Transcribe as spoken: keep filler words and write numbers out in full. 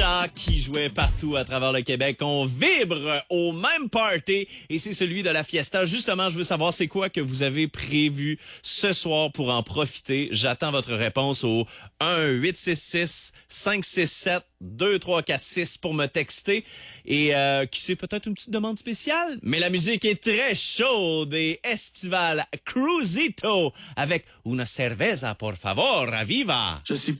gens qui jouaient partout à travers le Québec. On vibre au même party et c'est celui de la fiesta. Justement, je veux savoir c'est quoi que vous avez prévu ce soir pour en profiter. J'attends votre réponse au un huit six six cinq six sept deux trois quatre six pour me texter. Et euh, qui sait, peut-être une petite demande spéciale? Mais la musique est très chaude et estivale. Cruisito avec Una cerveza, por favor, viva! Je suis